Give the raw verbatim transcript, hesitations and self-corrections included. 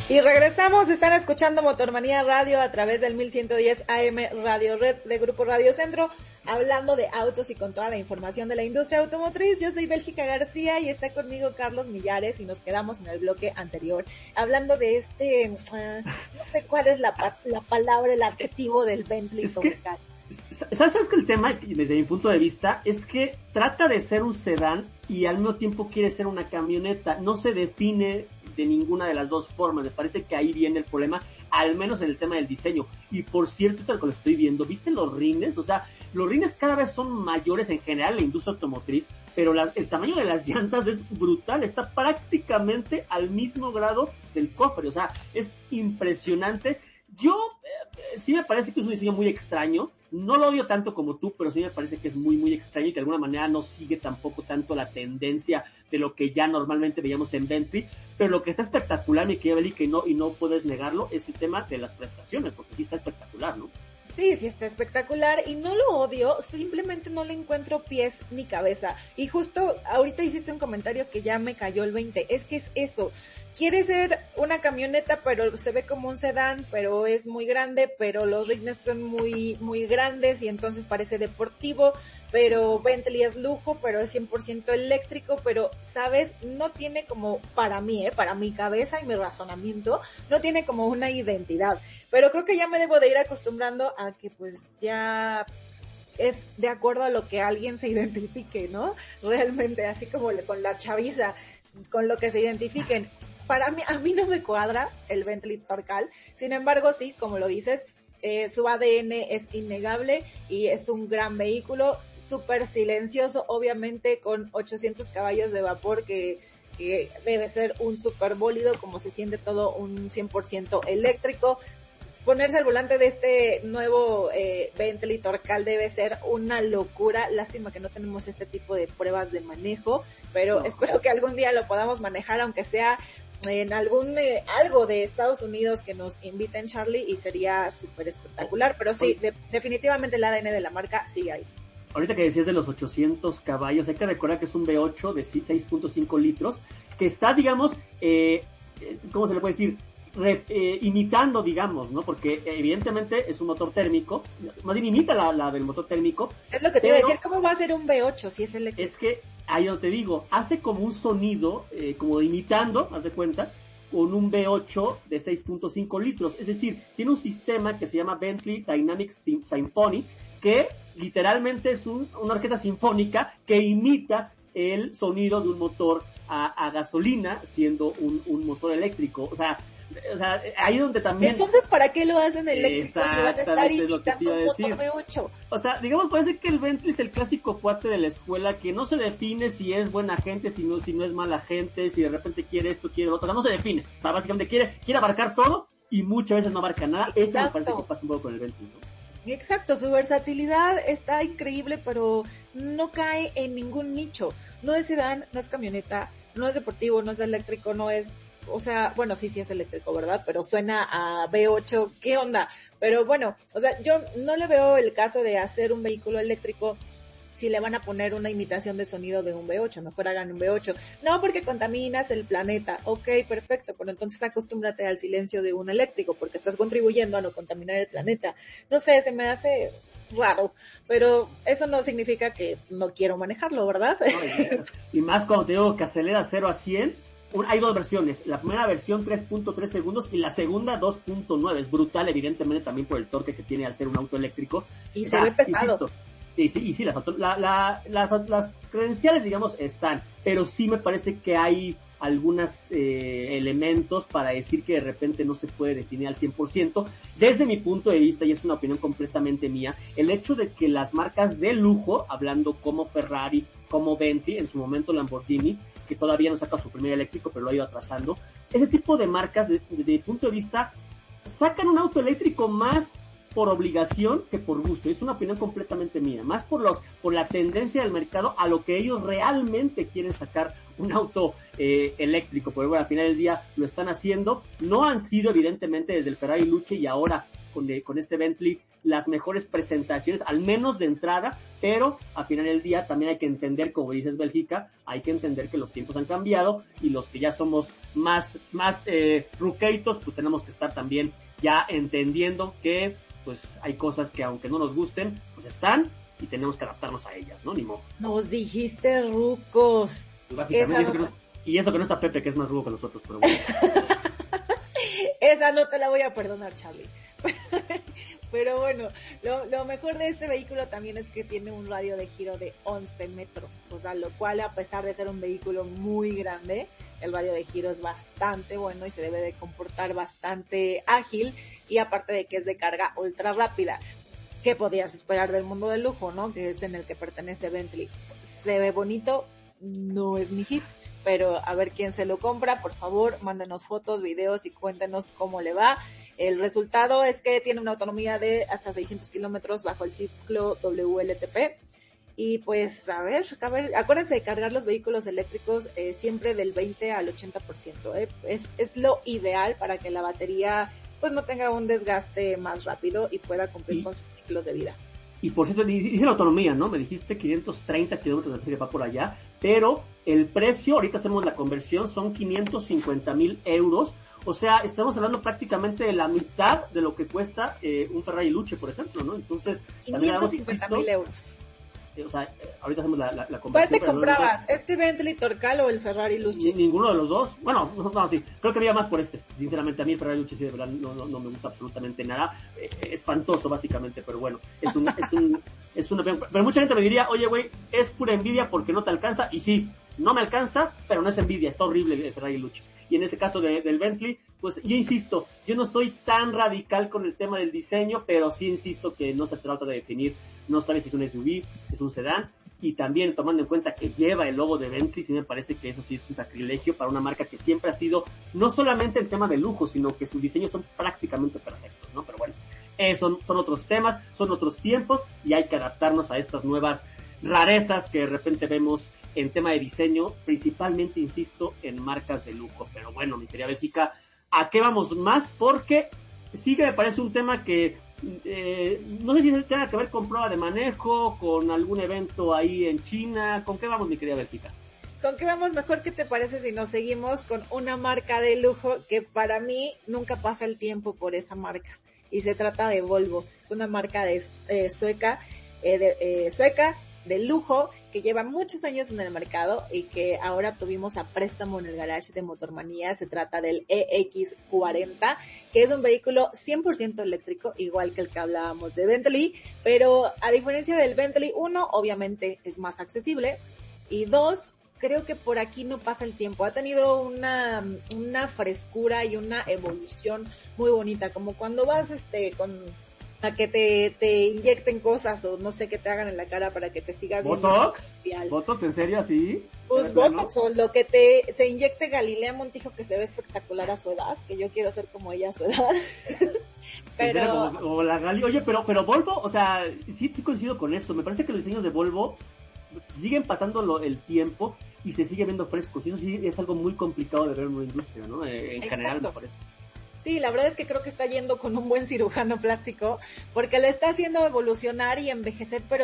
Y regresamos, están escuchando Motormanía Radio a través del mil ciento diez A M Radio Red de Grupo Radio Centro, hablando de autos y con toda la información de la industria automotriz. Yo soy Bélgica García y está conmigo Carlos Millares y nos quedamos en el bloque anterior hablando de este, uh, no sé cuál es la, la palabra, el adjetivo del Bentley Supercar. ¿Sabes que el tema, desde mi punto de vista, es que trata de ser un sedán y al mismo tiempo quiere ser una camioneta? No se define de ninguna de las dos formas. Me parece que ahí viene el problema, al menos en el tema del diseño. Y por cierto, tal como lo estoy viendo, ¿viste los rines? O sea, los rines cada vez son mayores en general en la industria automotriz, pero la, el tamaño de las llantas es brutal, está prácticamente al mismo grado del cofre. O sea, es impresionante. Yo, eh, sí me parece que es un diseño muy extraño. No lo odio tanto como tú, pero sí me parece que es muy, muy extraño y que de alguna manera no sigue tampoco tanto la tendencia de lo que ya normalmente veíamos en Bentley. Pero lo que está espectacular, mi querida Beli, que no, y no puedes negarlo, es el tema de las prestaciones, porque sí está espectacular, ¿no? Sí, sí está espectacular y no lo odio, simplemente no le encuentro pies ni cabeza. Y justo ahorita hiciste un comentario que ya me cayó el veinte, es que es eso. Quiere ser una camioneta, pero se ve como un sedán, pero es muy grande, pero los rines son muy muy grandes y entonces parece deportivo, pero Bentley es lujo, pero es cien por ciento eléctrico, pero, ¿sabes? No tiene como, para mí, eh, para mi cabeza y mi razonamiento, no tiene como una identidad. Pero creo que ya me debo de ir acostumbrando a que pues ya es de acuerdo a lo que alguien se identifique, ¿no? Realmente, así como con la chaviza, con lo que se identifiquen. Para mí, a mí no me cuadra el Bentley Torcal, sin embargo, sí, como lo dices, eh, su A D N es innegable y es un gran vehículo, súper silencioso, obviamente con ochocientos caballos de vapor, que, que debe ser un súper bólido, como se siente todo un cien por ciento eléctrico. Ponerse al volante de este nuevo eh, Bentley Torcal debe ser una locura. Lástima que no tenemos este tipo de pruebas de manejo, pero no, espero que algún día lo podamos manejar, aunque sea en algún eh, algo de Estados Unidos que nos inviten, Charlie, y sería súper espectacular. Pero sí, de, definitivamente el A D N de la marca sigue ahí. Ahorita que decías de los ochocientos caballos, hay que recordar que es un V ocho de seis punto cinco litros, que está, digamos, eh, ¿cómo se le puede decir? Re, eh, imitando, digamos, ¿no? Porque evidentemente es un motor térmico, más bien imita la, la del motor térmico. Es lo que te iba a decir, ¿cómo va a ser un V ocho si es eléctrico? Es que, ahí no te digo, hace como un sonido, eh, como imitando, haz de cuenta, con un V ocho de seis punto cinco litros, es decir, tiene un sistema que se llama Bentley Dynamic Symphony, que literalmente es un, una orquesta sinfónica que imita el sonido de un motor a, a gasolina, siendo un, un motor eléctrico. O sea, o sea, ahí donde también... Entonces, ¿para qué lo hacen eléctrico si van a estar imitando un motor V ocho? O sea, digamos, parece que el Bentley es el clásico cuate de la escuela que no se define si es buena gente, si no, si no es mala gente, si de repente quiere esto, quiere lo otro. O sea, no se define. O sea, básicamente quiere, quiere abarcar todo y muchas veces no abarca nada. Exacto. Eso me parece que pasa un poco con el Bentley, ¿no? Exacto, su versatilidad está increíble, pero no cae en ningún nicho. No es sedán, no es camioneta, no es deportivo, no es eléctrico, no es... O sea, bueno, sí, sí es eléctrico, ¿verdad? Pero suena a V ocho, ¿qué onda? Pero bueno, o sea, yo no le veo el caso de hacer un vehículo eléctrico si le van a poner una imitación de sonido de un V ocho, mejor hagan un V ocho. No, porque contaminas el planeta. Ok, perfecto, pero entonces acostúmbrate al silencio de un eléctrico, porque estás contribuyendo a no contaminar el planeta. No sé, se me hace raro, pero eso no significa que no quiero manejarlo, ¿verdad? No, y más cuando te digo que acelera cero a cien, hay dos versiones, la primera versión tres punto tres segundos y la segunda dos punto nueve, es brutal evidentemente también por el torque que tiene al ser un auto eléctrico. Y se ve pesado. Insisto, y sí, y sí las, la, la, las, las credenciales, digamos, están, pero sí me parece que hay algunos eh, elementos para decir que de repente no se puede definir al cien por ciento. Desde mi punto de vista, y es una opinión completamente mía, el hecho de que las marcas de lujo, hablando como Ferrari, como Bentley, en su momento Lamborghini, que todavía no saca su primer eléctrico, pero lo ha ido atrasando, ese tipo de marcas, desde, desde mi punto de vista, sacan un auto eléctrico más por obligación que por gusto. Es una opinión completamente mía, más por los por la tendencia del mercado a lo que ellos realmente quieren sacar un auto eh, eléctrico, pero bueno, al final del día lo están haciendo. No han sido evidentemente desde el Ferrari Luce y ahora con, de, con este Bentley las mejores presentaciones, al menos de entrada, pero al final del día también hay que entender, como dices Bélgica, hay que entender que los tiempos han cambiado y los que ya somos más, más eh, ruqueitos, pues tenemos que estar también ya entendiendo que pues hay cosas que aunque no nos gusten, pues están y tenemos que adaptarnos a ellas, ¿no? Ni modo. Nos dijiste rucos. Pues básicamente, eso que no, y eso que no está Pepe, que es más rudo que nosotros, pero bueno. Esa no te la voy a perdonar, Charlie. Pero bueno, lo, lo mejor de este vehículo también es que tiene un radio de giro de once metros, o sea, lo cual a pesar de ser un vehículo muy grande, el radio de giro es bastante bueno y se debe de comportar bastante ágil, y aparte de que es de carga ultra rápida. ¿Qué podías esperar del mundo del lujo, no? Que es en el que pertenece Bentley. Se ve bonito, no es mi hit, pero a ver quién se lo compra, por favor, mándenos fotos, videos y cuéntenos cómo le va. El resultado es que tiene una autonomía de hasta seiscientos kilómetros bajo el ciclo W L T P. Y pues, a ver, a ver, acuérdense de cargar los vehículos eléctricos eh, siempre del veinte al ochenta por ciento. ¿eh? Es, es lo ideal para que la batería pues no tenga un desgaste más rápido y pueda cumplir y, con sus ciclos de vida. Y por cierto, dije la autonomía, ¿no? Me dijiste quinientos treinta kilómetros de va por allá, pero el precio, ahorita hacemos la conversión, son quinientos cincuenta mil euros. O sea, estamos hablando prácticamente de la mitad de lo que cuesta eh, un Ferrari Luce, por ejemplo, ¿no? Entonces, quinientos cincuenta mil euros. Eh, o sea, eh, ahorita hacemos la, la, la conversión. ¿Cuál te comprabas? No, ¿este Bentley Torcal o el Ferrari Luce? Ninguno de los dos. Bueno, no, no, sí. Creo que había más por este. Sinceramente, a mí el Ferrari Luce sí, de verdad, no, no, no me gusta absolutamente nada. Eh, espantoso, básicamente, pero bueno, es un, es un, es una, pero mucha gente me diría, oye, güey, es pura envidia porque no te alcanza. Y sí, no me alcanza, pero no es envidia, está horrible el Ferrari Luce. Y en este caso de, del Bentley, pues yo insisto, yo no soy tan radical con el tema del diseño, pero sí insisto que no se trata de definir, no sabes si es un S U V, es un sedán, y también tomando en cuenta que lleva el logo de Bentley, sí me parece que eso sí es un sacrilegio para una marca que siempre ha sido, no solamente el tema de lujo, sino que sus diseños son prácticamente perfectos, ¿no? Pero bueno, eh, son, son otros temas, son otros tiempos, y hay que adaptarnos a estas nuevas rarezas que de repente vemos en tema de diseño, principalmente, insisto, en marcas de lujo. Pero bueno, mi querida Bélgica, ¿a qué vamos más? Porque sí que me parece un tema que eh, no sé si tenga que ver con prueba de manejo, con algún evento ahí en China. ¿Con qué vamos, mi querida Bélgica? ¿Con qué vamos mejor? ¿Qué te parece si nos seguimos con una marca de lujo que para mí nunca pasa el tiempo por esa marca? Y se trata de Volvo. Es una marca de eh, sueca, eh, de, eh, sueca, de lujo, que lleva muchos años en el mercado y que ahora tuvimos a préstamo en el garage de Motormanía. Se trata del E X cuarenta, que es un vehículo cien por ciento eléctrico, igual que el que hablábamos de Bentley, pero a diferencia del Bentley, uno, obviamente es más accesible, y dos, creo que por aquí no pasa el tiempo. Ha tenido una, una frescura y una evolución muy bonita, como cuando vas este con a que te, te inyecten cosas o no sé, que te hagan en la cara para que te sigas viendo. ¿Botox? ¿Botox? ¿En serio así? Pues Botox, o lo que te se inyecte Galilea Montijo, que se ve espectacular a su edad, que yo quiero ser como ella a su edad. Pero como, como la Gali. Oye, pero pero Volvo, o sea, sí, sí coincido con eso. Me parece que los diseños de Volvo siguen pasando lo, el tiempo y se sigue viendo frescos. Y eso sí es algo muy complicado de ver en una industria, ¿no? Eh, en Exacto. general, me parece. Sí, la verdad es que creo que está yendo con un buen cirujano plástico, porque le está haciendo evolucionar y envejecer, pero